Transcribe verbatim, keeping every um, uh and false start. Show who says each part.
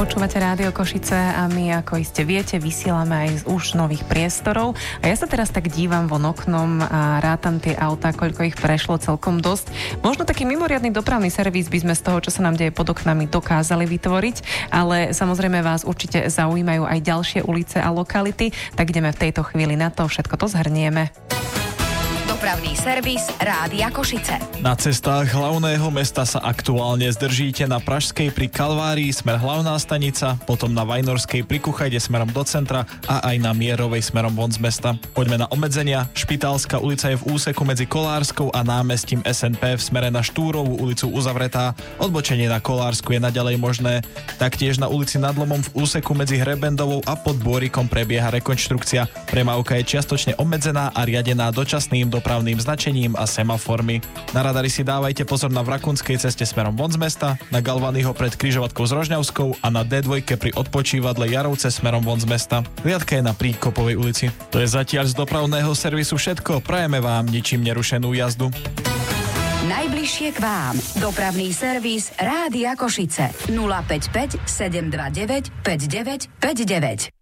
Speaker 1: Počúvate Rádio Košice a my, ako iste viete, vysielame aj z už nových priestorov. A ja sa teraz tak dívam von oknom a rátam tie autá, koľko ich prešlo, celkom dosť. Možno taký mimoriadny dopravný servis by sme z toho, čo sa nám deje pod oknami, dokázali vytvoriť, ale samozrejme vás určite zaujímajú aj ďalšie ulice a lokality, tak ideme v tejto chvíli na to, všetko to zhrnieme.
Speaker 2: Dopravný servis Rádia Košice.
Speaker 3: Na cestách hlavného mesta sa aktuálne zdržíte na Pražskej pri Kalvárii smer hlavná stanica, potom na Vajnorskej pri Kuchajde smerom do centra a aj na Mierovej smerom von z mesta. Poďme na obmedzenia. Špitálska ulica je v úseku medzi Kolárskou a námestím es en pé v smere na Štúrovú ulicu uzavretá. Odbočenie na Kolársku je naďalej možné. Taktiež na ulici Nad Lomom v úseku medzi Hrebendovou a pod Bôrikom prebieha rekonštrukcia. Premávka je čiastočne obmedzená a riadená dočasným dopravným značením a semaformi. Na radari si dávajte pozor na Vrakunskej ceste smerom von z mesta, na Galvanyho pred križovatkou s Rožňavskou a na dé dva pri odpočívadle Jarovce smerom von z mesta. Riadka je na Príkopovej ulici. To je zatiaľ z dopravného servisu všetko. Prajeme vám ničím nerušenú jazdu.
Speaker 2: Najbližšie k vám. Dopravný servis Rádia Košice. nula päť päť sedem dva deväť päť deväť päť deväť.